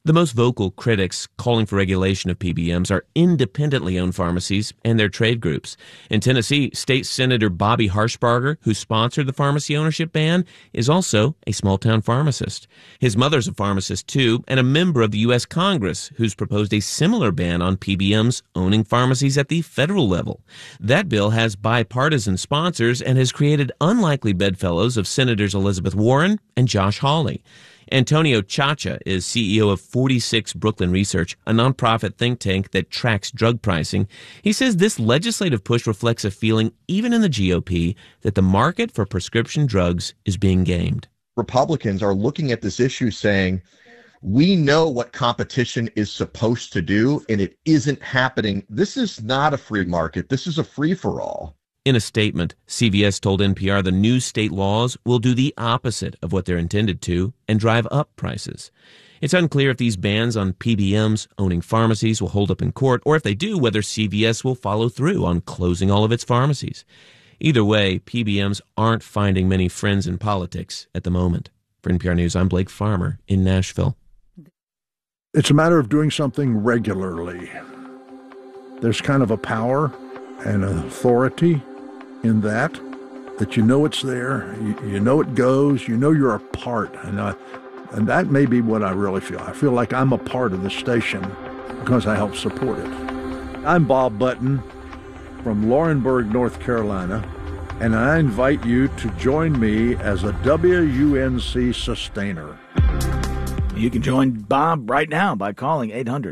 The most vocal critics calling for regulation of PBMs are independently owned pharmacies and their trade groups. In Tennessee, State Senator Bobby Harshbarger, who sponsored the pharmacy ownership ban, is also a small-town pharmacist. His mother's a pharmacist, too, and a member of the U.S. Congress, who's proposed a similar ban on PBMs owning pharmacies at the federal level. That bill has bipartisan sponsors and has created unlikely bedfellows of Senators Elizabeth Warren and Josh Hawley. Antonio Chacha is CEO of 46 Brooklyn Research, a nonprofit think tank that tracks drug pricing. He says this legislative push reflects a feeling, even in the GOP, that the market for prescription drugs is being gamed. Republicans are looking at this issue saying, we know what competition is supposed to do, and it isn't happening. This is not a free market. This is a free-for-all. In a statement, CVS told NPR the new state laws will do the opposite of what they're intended to and drive up prices. It's unclear if these bans on PBMs owning pharmacies will hold up in court, or if they do, whether CVS will follow through on closing all of its pharmacies. Either way, PBMs aren't finding many friends in politics at the moment. For NPR News, I'm Blake Farmer in Nashville. It's a matter of doing something regularly. There's kind of a power and an authority in that you know it's there, you know it goes, you know you're a part, and that may be what I really feel. I feel like I'm a part of the station because I help support it. I'm Bob Button from Laurinburg, North Carolina, and I invite you to join me as a WUNC sustainer. You can join Bob right now by calling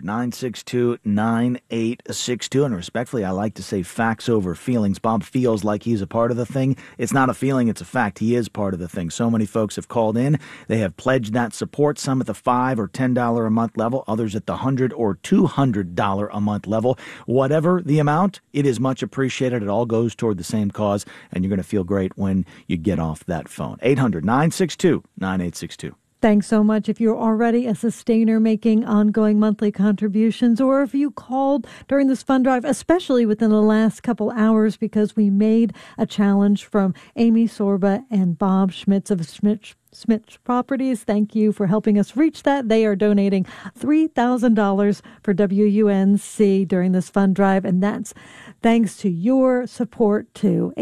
800-962-9862. And respectfully, I like to say facts over feelings. Bob feels like he's a part of the thing. It's not a feeling, it's a fact. He is part of the thing. So many folks have called in. They have pledged that support, some at the $5 or $10 a month level, others at the $100 or $200 a month level. Whatever the amount, it is much appreciated. It all goes toward the same cause, and you're going to feel great when you get off that phone. 800-962-9862. Thanks so much. If you're already a sustainer making ongoing monthly contributions, or if you called during this fund drive, especially within the last couple hours, because we made a challenge from Amy Sorba and Bob Schmitz of Schmitz Properties. Thank you for helping us reach that. They are donating $3,000 for WUNC during this fund drive, and that's thanks to your support too.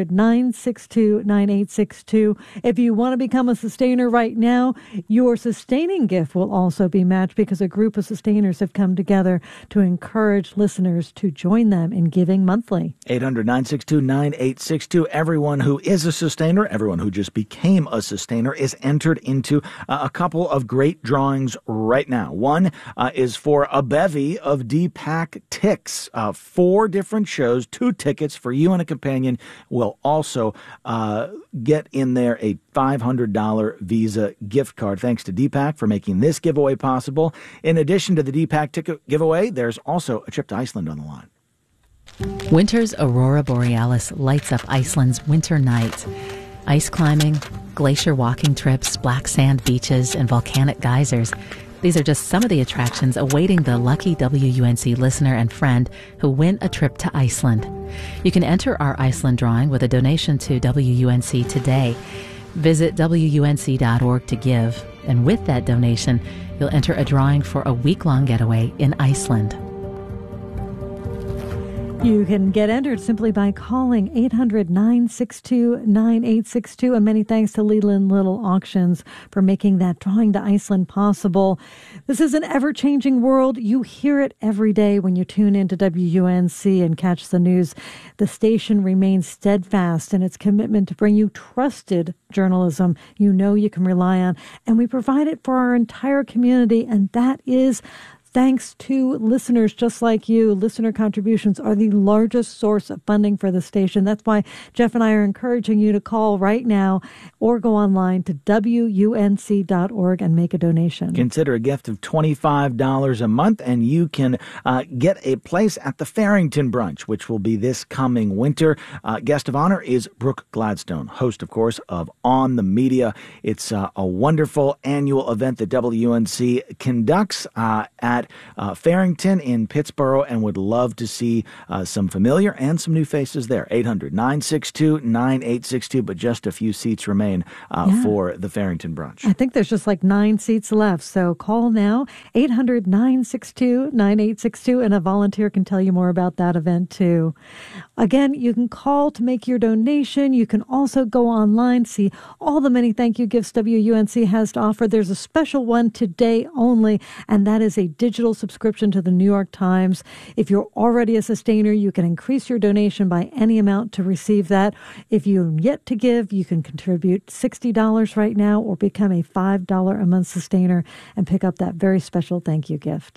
800-962-9862. If you want to become a sustainer right now, your sustaining gift will also be matched because a group of sustainers have come together to encourage listeners to join them in giving monthly. 800-962-9862. Everyone who is a sustainer, everyone who just became a sustainer, is entered into a couple of great drawings right now. One is for a bevy of DPAC ticks. 4 different shows, 2 tickets for you and a companion. Will also get in there a $500 Visa gift card. Thanks to DPAC for making this giveaway possible. In addition to the DPAC ticket giveaway, there's also a trip to Iceland on the line. Winter's aurora borealis lights up Iceland's winter nights. Ice climbing, glacier walking trips, black sand beaches, and volcanic geysers. These are just some of the attractions awaiting the lucky WUNC listener and friend who win a trip to Iceland. You can enter our Iceland drawing with a donation to WUNC today. Visit WUNC.org to give, and with that donation, you'll enter a drawing for a week-long getaway in Iceland. You can get entered simply by calling 800-962-9862. And many thanks to Leland Little Auctions for making that drawing to Iceland possible. This is an ever-changing world. You hear it every day when you tune into WUNC and catch the news. The station remains steadfast in its commitment to bring you trusted journalism you know you can rely on. And we provide it for our entire community, and that is thanks to listeners just like you. Listener contributions are the largest source of funding for the station. That's why Jeff and I are encouraging you to call right now or go online to WUNC.org and make a donation. Consider a gift of $25 a month, and you can get a place at the Farrington Brunch, which will be this coming winter. Guest of honor is Brooke Gladstone, host, of course, of On the Media. It's a wonderful annual event that WUNC conducts at at Farrington in Pittsboro and would love to see some familiar and some new faces there. 800-962-9862, but just a few seats remain for the Farrington brunch. I think there's just like 9 seats left, so call now, 800-962-9862, and a volunteer can tell you more about that event too. Again, you can call to make your donation. You can also go online, see all the many thank you gifts WUNC has to offer. There's a special one today only, and that is a digital subscription to the New York Times. If you're already a sustainer, you can increase your donation by any amount to receive that. If you're yet to give, you can contribute $60 right now or become a $5 a month sustainer and pick up that very special thank you gift.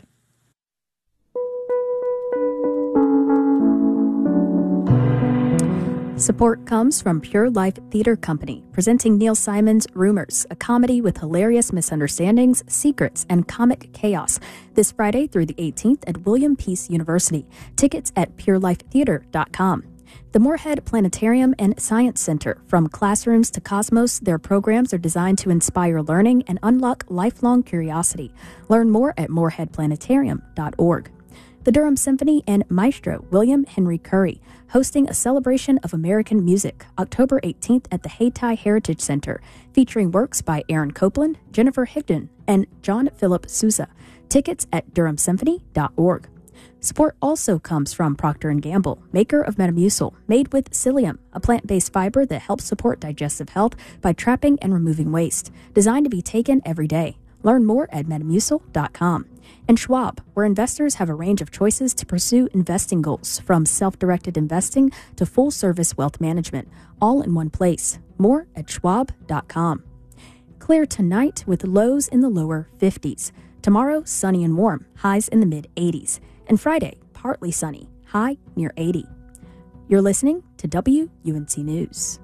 Support comes from Pure Life Theater Company, presenting Neil Simon's Rumors, a comedy with hilarious misunderstandings, secrets, and comic chaos, this Friday through the 18th at William Peace University. Tickets at purelifetheater.com. The Moorhead Planetarium and Science Center. From classrooms to cosmos, their programs are designed to inspire learning and unlock lifelong curiosity. Learn more at moorheadplanetarium.org. The Durham Symphony and Maestro William Henry Curry, hosting a celebration of American music, October 18th at the Hayti Heritage Center, featuring works by Aaron Copland, Jennifer Higdon, and John Philip Sousa. Tickets at durhamsymphony.org. Support also comes from Procter & Gamble, maker of Metamucil, made with psyllium, a plant-based fiber that helps support digestive health by trapping and removing waste, designed to be taken every day. Learn more at metamucil.com. And Schwab, where investors have a range of choices to pursue investing goals, from self-directed investing to full-service wealth management, all in one place. More at schwab.com. Clear tonight with lows in the lower 50s. Tomorrow, sunny and warm, highs in the mid-80s. And Friday, partly sunny, high near 80. You're listening to WUNC News.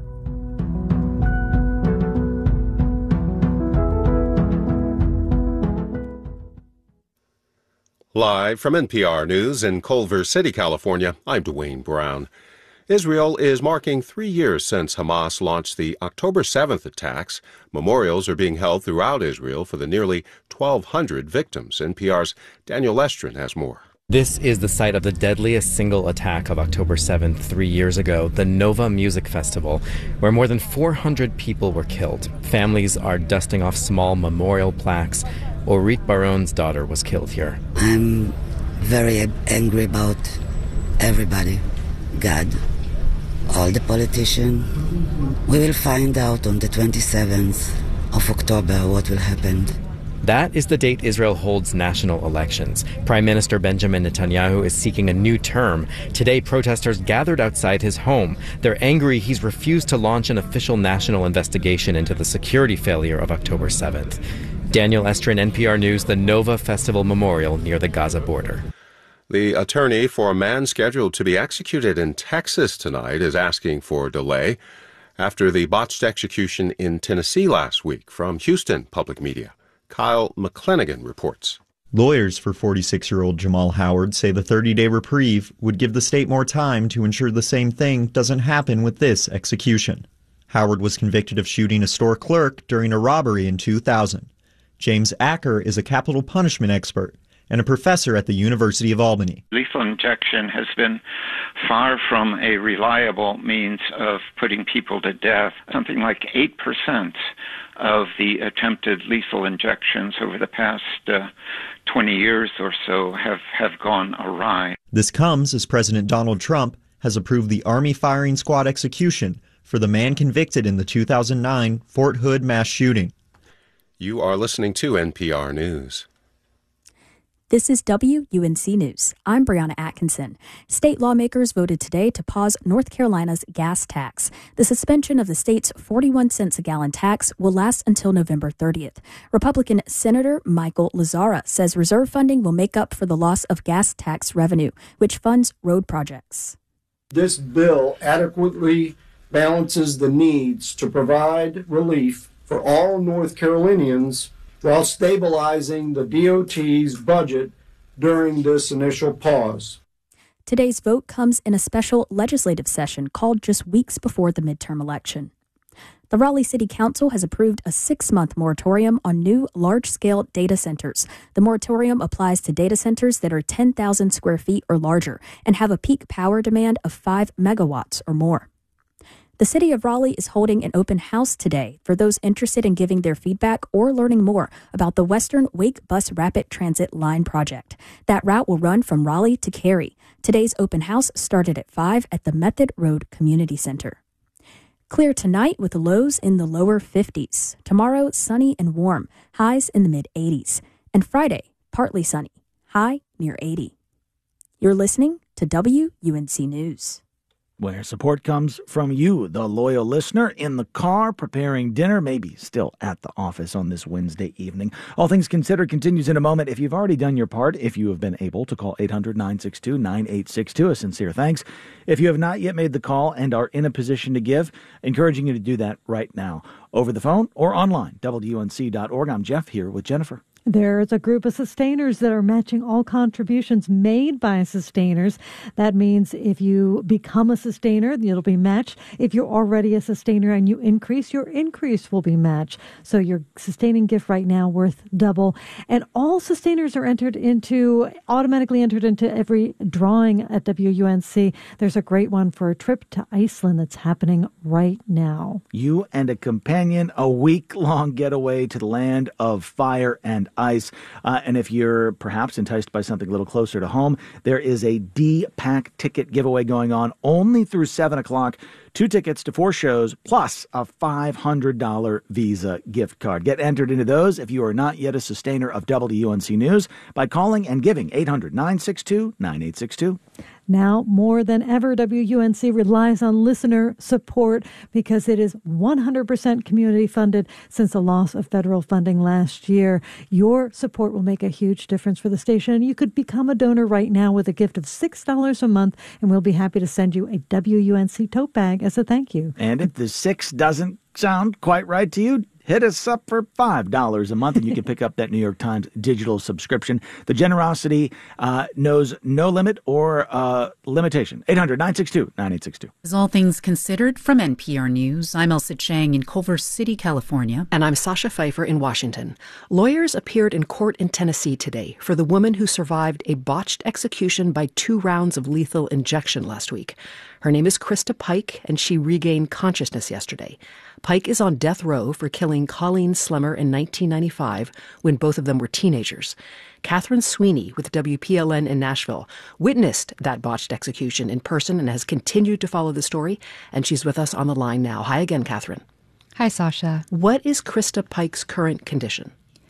Live from NPR News in Culver City, California, I'm Dwayne Brown. Israel is marking 3 years since Hamas launched the October 7th attacks. Memorials are being held throughout Israel for the nearly 1,200 victims. NPR's Daniel Estrin has more. This is the site of the deadliest single attack of October 7th 3 years ago, the Nova Music Festival, where more than 400 people were killed. Families are dusting off small memorial plaques. Orit Baron's daughter was killed here. I'm very angry about everybody. God, all the politicians. We will find out on the 27th of October what will happen. That is the date Israel holds national elections. Prime Minister Benjamin Netanyahu is seeking a new term. Today, protesters gathered outside his home. They're angry he's refused to launch an official national investigation into the security failure of October 7th. Daniel Estrin, NPR News, the Nova Festival Memorial near the Gaza border. The attorney for a man scheduled to be executed in Texas tonight is asking for a delay after the botched execution in Tennessee last week. From Houston Public Media, Kyle McClanagan reports. Lawyers for 46-year-old Jamal Howard say the 30-day reprieve would give the state more time to ensure the same thing doesn't happen with this execution. Howard was convicted of shooting a store clerk during a robbery in 2000. James Acker is a capital punishment expert and a professor at the University of Albany. Lethal injection has been far from a reliable means of putting people to death. Something like 8% of the attempted lethal injections over the past 20 years or so have gone awry. This comes as President Donald Trump has approved the Army firing squad execution for the man convicted in the 2009 Fort Hood mass shooting. You are listening to NPR News. This is WUNC News. I'm Brianna Atkinson. State lawmakers voted today to pause North Carolina's gas tax. The suspension of the state's 41 cents a gallon tax will last until November 30th. Republican Senator Michael Lazzara says reserve funding will make up for the loss of gas tax revenue, which funds road projects. This bill adequately balances the needs to provide relief for all North Carolinians while stabilizing the DOT's budget during this initial pause. Today's vote comes in a special legislative session called just weeks before the midterm election. The Raleigh City Council has approved a 6-month moratorium on new large-scale data centers. The moratorium applies to data centers that are 10,000 square feet or larger and have a peak power demand of 5 megawatts or more. The City of Raleigh is holding an open house today for those interested in giving their feedback or learning more about the Western Wake Bus Rapid Transit Line project. That route will run from Raleigh to Cary. Today's open house started at 5 at the Method Road Community Center. Clear tonight with lows in the lower 50s. Tomorrow, sunny and warm, highs in the mid-80s. And Friday, partly sunny, high near 80. You're listening to WUNC News. Where support comes from you, the loyal listener, in the car, preparing dinner, maybe still at the office on this Wednesday evening. All Things Considered continues in a moment. If you've already done your part, if you have been able to call 800-962-9862, a sincere thanks. If you have not yet made the call and are in a position to give, encouraging you to do that right now, over the phone or online, WUNC.org. I'm Jeff, here with Jennifer. There's a group of sustainers that are matching all contributions made by sustainers. That means if you become a sustainer, it'll be matched. If you're already a sustainer and you increase, your increase will be matched. So your sustaining gift right now worth double. And all sustainers are automatically entered into every drawing at WUNC. There's a great one for a trip to Iceland that's happening right now. You and a companion, a week-long getaway to the land of fire and ice. And if you're perhaps enticed by something a little closer to home, there is a D-Pack ticket giveaway going on only through 7 o'clock. 2 tickets to 4 shows, plus a $500 Visa gift card. Get entered into those if you are not yet a sustainer of WUNC News by calling and giving 800-962-9862. Now, more than ever, WUNC relies on listener support because it is 100% community funded since the loss of federal funding last year. Your support will make a huge difference for the station. You could become a donor right now with a gift of $6 a month, and we'll be happy to send you a WUNC tote bag as a thank you. And if the 6 doesn't sound quite right to you, hit us up for $5 a month, and you can pick up that New York Times digital subscription. The generosity knows no limit or limitation. 800-962-9862. As All Things Considered from NPR News, I'm Elsa Chang in Culver City, California. And I'm Sasha Pfeiffer in Washington. Lawyers appeared in court in Tennessee today for the woman who survived a botched execution by 2 rounds of lethal injection last week. Her name is Krista Pike, and she regained consciousness yesterday. Pike is on death row for killing Colleen Slemmer in 1995 when both of them were teenagers. Catherine Sweeney with WPLN in Nashville witnessed that botched execution in person and has continued to follow the story, and she's with us on the line now. Hi again, Catherine. Hi, Sasha. What is Krista Pike's current condition?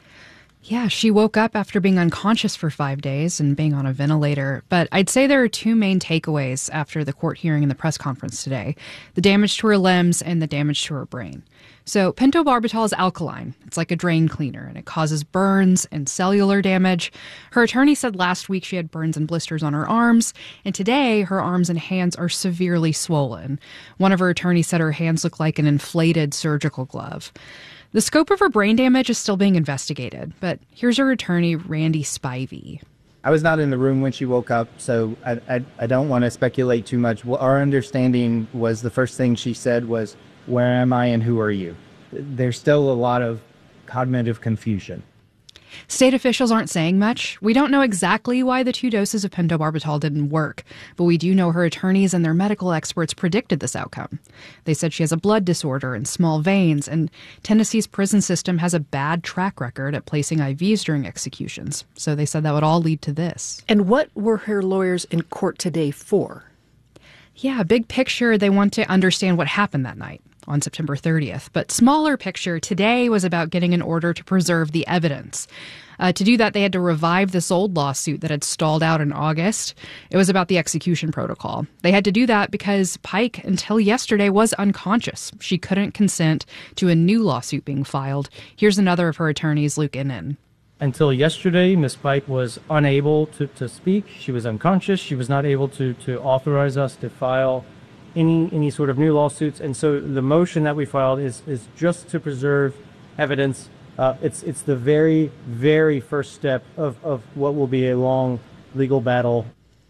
Yeah, she woke up after being unconscious for 5 days and being on a ventilator. But I'd say there are 2 main takeaways after the court hearing and the press conference today: the damage to her limbs and the damage to her brain. So pentobarbital is alkaline. It's like a drain cleaner, and it causes burns and cellular damage. Her attorney said last week she had burns and blisters on her arms, and today her arms and hands are severely swollen. One of her attorneys said her hands look like an inflated surgical glove. The scope of her brain damage is still being investigated, but here's her attorney, Randy Spivey. I was not in the room when she woke up, so I don't want to speculate too much. Our understanding was the first thing she said was, "Where am I and who are you?" There's still a lot of cognitive confusion. State officials aren't saying much. We don't know exactly why the 2 doses of pentobarbital didn't work, but we do know her attorneys and their medical experts predicted this outcome. They said she has a blood disorder and small veins, and Tennessee's prison system has a bad track record at placing IVs during executions. So they said that would all lead to this. And what were her lawyers in court today for? Yeah, big picture, they want to understand what happened that night on September 30th. But smaller picture, today was about getting an order to preserve the evidence. To do that, they had to revive this old lawsuit that had stalled out in August. It was about the execution protocol. They had to do that because Pike, until yesterday, was unconscious. She couldn't consent to a new lawsuit being filed. Here's another of her attorneys, Luke Innen. Until yesterday, Ms. Pike was unable to speak. She was unconscious. She was not able to authorize us to file any sort of new lawsuits. And so the motion that we filed is just to preserve evidence. It's the very, very first step of what will be a long legal battle.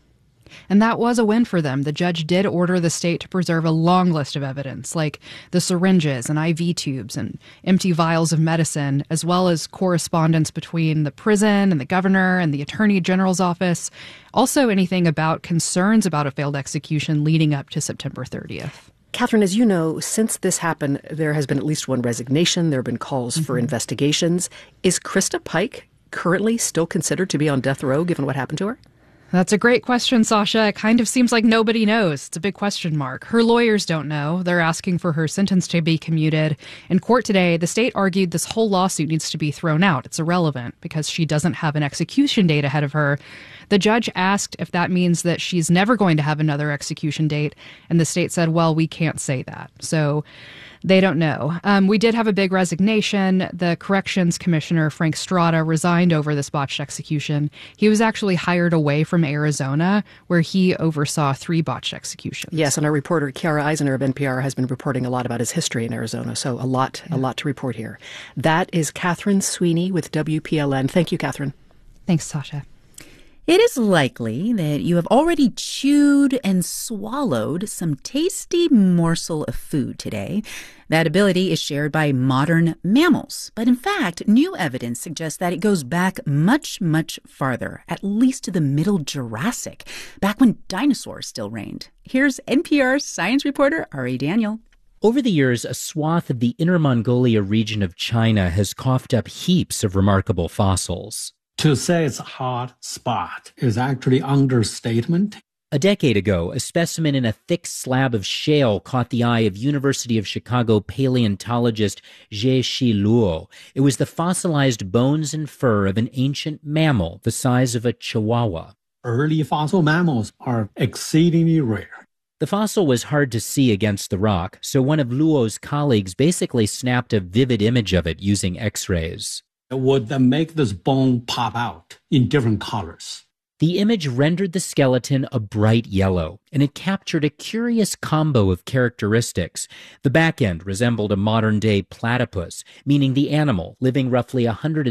And that was a win for them. The judge did order the state to preserve a long list of evidence, like the syringes and IV tubes and empty vials of medicine, as well as correspondence between the prison and the governor and the attorney general's office. Also, anything about concerns about a failed execution leading up to September 30th. Catherine, as you know, since this happened, there has been at least one resignation. There have been calls for investigations. Is Krista Pike currently still considered to be on death row, given what happened to her? That's a great question, Sasha. It kind of seems like nobody knows. It's a big question mark. Her lawyers don't know. They're asking for her sentence to be commuted. In court today, the state argued this whole lawsuit needs to be thrown out. It's irrelevant because she doesn't have an execution date ahead of her. The judge asked if that means that she's never going to have another execution date, and the state said, well, we can't say that. So they don't know. We did have a big resignation. The corrections commissioner, Frank Strada, resigned over this botched execution. He was actually hired away from Arizona, where he oversaw 3 botched executions. Yes, and our reporter, Kiara Eisner of NPR, has been reporting a lot about his history in Arizona, so a lot to report here. That is Catherine Sweeney with WPLN. Thank you, Catherine. Thanks, Sasha. It is likely that you have already chewed and swallowed some tasty morsel of food today. That ability is shared by modern mammals. But in fact, new evidence suggests that it goes back much, much farther, at least to the Middle Jurassic, back when dinosaurs still reigned. Here's NPR's science reporter, Ari Daniel. Over the years, a swath of the Inner Mongolia region of China has coughed up heaps of remarkable fossils. To say it's a hot spot is actually understatement. A decade ago, a specimen in a thick slab of shale caught the eye of University of Chicago paleontologist Zhexi Luo. It was the fossilized bones and fur of an ancient mammal the size of a chihuahua. Early fossil mammals are exceedingly rare. The fossil was hard to see against the rock, so one of Luo's colleagues basically snapped a vivid image of it using X-rays. It would make this bone pop out in different colors. The image rendered the skeleton a bright yellow, and it captured a curious combo of characteristics. The back end resembled a modern-day platypus, meaning the animal, living roughly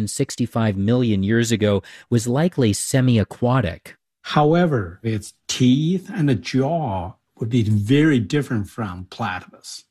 165 million years ago, was likely semi-aquatic. However, its teeth and the jaw would be very different from platypus.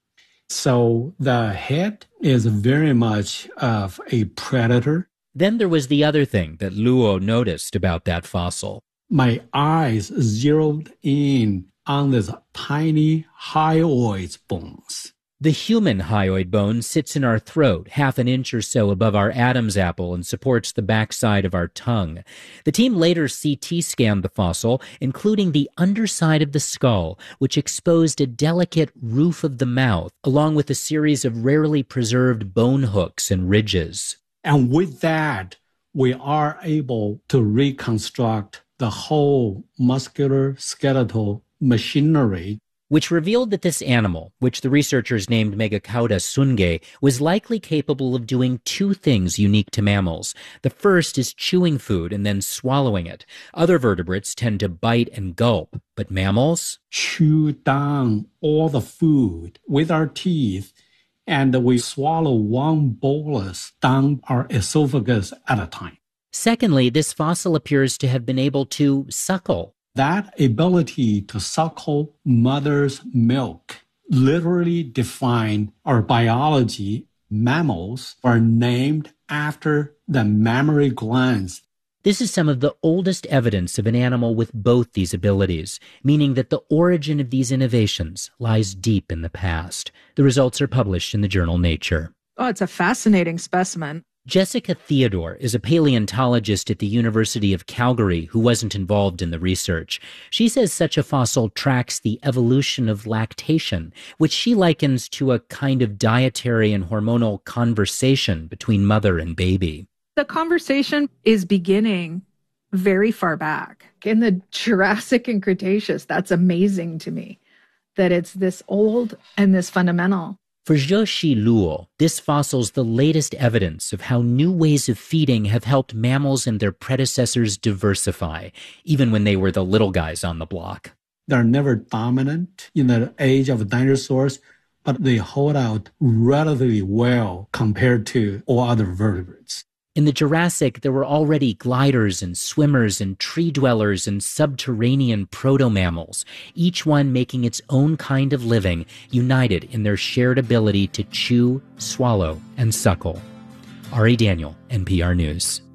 So the head is very much of a predator. Then there was the other thing that Luo noticed about that fossil. My eyes zeroed in on these tiny hyoid bones. The human hyoid bone sits in our throat, half an inch or so above our Adam's apple, and supports the backside of our tongue. The team later CT scanned the fossil, including the underside of the skull, which exposed a delicate roof of the mouth, along with a series of rarely preserved bone hooks and ridges. And with that, we are able to reconstruct the whole muscular skeletal machinery, which revealed that this animal, which the researchers named Megacauda sungae, was likely capable of doing 2 things unique to mammals. The first is chewing food and then swallowing it. Other vertebrates tend to bite and gulp, but mammals chew down all the food with our teeth, and we swallow one bolus down our esophagus at a time. Secondly, this fossil appears to have been able to suckle. That ability to suckle mother's milk literally define our biology. Mammals are named after the mammary glands. This is some of the oldest evidence of an animal with both these abilities, meaning that the origin of these innovations lies deep in the past. The results are published in the journal Nature. Oh, it's a fascinating specimen. Jessica Theodore is a paleontologist at the University of Calgary who wasn't involved in the research. She says such a fossil tracks the evolution of lactation, which she likens to a kind of dietary and hormonal conversation between mother and baby. The conversation is beginning very far back in the Jurassic and Cretaceous. That's amazing to me that it's this old and this fundamental. For Zhexi Luo, this fossil's the latest evidence of how new ways of feeding have helped mammals and their predecessors diversify, even when they were the little guys on the block. They're never dominant in the age of dinosaurs, but they hold out relatively well compared to all other vertebrates. In the Jurassic, there were already gliders and swimmers and tree dwellers and subterranean proto-mammals, each one making its own kind of living, united in their shared ability to chew, swallow, and suckle. Ari Daniel, NPR News.